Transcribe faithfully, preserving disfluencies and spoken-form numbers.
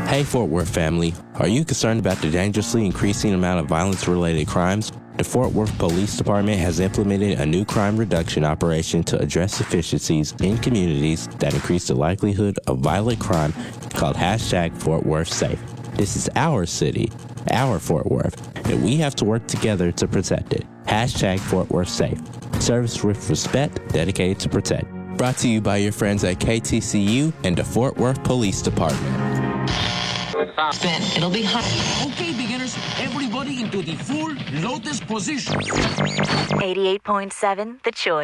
Hey Fort Worth family, are you concerned about the dangerously increasing amount of violence-related crimes? The Fort Worth Police Department has implemented a new crime reduction operation to address deficiencies in communities that increase the likelihood of violent crime called hashtag Fort Worth Safe. This is our city, our Fort Worth, and we have to work together to protect it. Hashtag Fort Worth Safe. Service with respect, dedicated to protect. Brought to you by your friends at K T C U and the Fort Worth Police Department. Spin. It'll be hot. Okay, beginners, everybody into the full lotus position. eighty-eight point seven, The Choice.